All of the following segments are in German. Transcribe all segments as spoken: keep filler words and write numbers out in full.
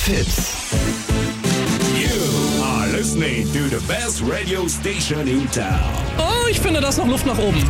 Hits. You are listening to the best radio station in town. Oh, ich finde, da ist noch Luft nach oben.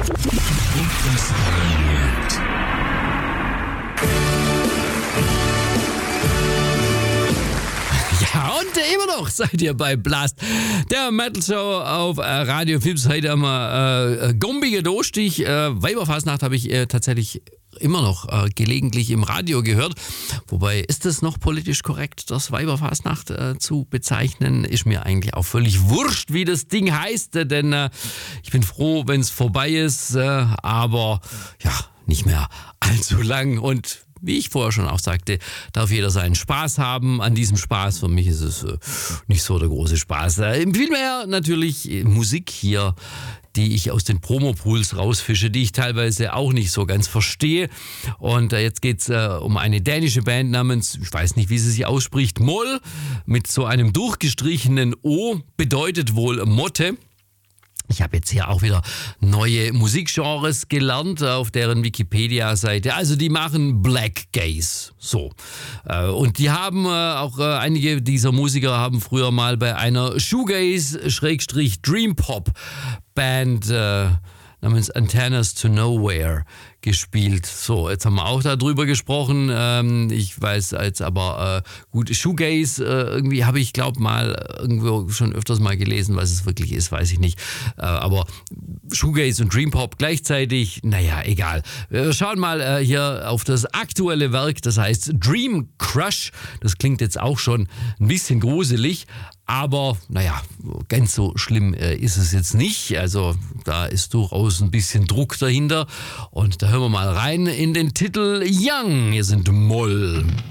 Ja, und immer noch seid ihr bei Blast, der Metal Show auf äh, Radio Fips. Heute haben wir äh, Gombige Dostich. Äh, Weiberfastnacht habe ich äh, tatsächlich immer noch äh, gelegentlich im Radio gehört. Wobei, ist es noch politisch korrekt, das Weiberfastnacht äh, zu bezeichnen? Ist mir eigentlich auch völlig wurscht, wie das Ding heißt, äh, denn äh, ich bin froh, wenn es vorbei ist, äh, aber ja, nicht mehr allzu lang. Und wie ich vorher schon auch sagte, darf jeder seinen Spaß haben an diesem Spaß. Für mich ist es äh, nicht so der große Spaß. Äh, vielmehr natürlich äh, Musik hier, die ich aus den Promopools rausfische, die ich teilweise auch nicht so ganz verstehe. Und äh, jetzt geht's äh, um eine dänische Band namens, ich weiß nicht, wie sie sich ausspricht, Moll, mit so einem durchgestrichenen O, bedeutet wohl Motte. Ich habe jetzt hier auch wieder neue Musikgenres gelernt auf deren Wikipedia-Seite. Also die machen Black Gaze, so. Und die haben auch, einige dieser Musiker haben früher mal bei einer Shoegaze-Dream-Pop-Band äh, namens Antennas to Nowhere gespielt. So, jetzt haben wir auch darüber gesprochen. Ähm, ich weiß jetzt aber, äh, gut, Shoegaze, äh, irgendwie habe ich, glaube mal, irgendwo schon öfters mal gelesen, was es wirklich ist, weiß ich nicht. Äh, aber Shoegaze und Dream Pop gleichzeitig, naja, egal. Wir schauen mal äh, hier auf das aktuelle Werk, das heißt Dream Crush. Das klingt jetzt auch schon ein bisschen gruselig, aber naja, ganz so schlimm äh, ist es jetzt nicht. Also da ist durchaus ein bisschen Druck dahinter. Und da hören wir mal rein in den Titel Young. Hier sind Moll.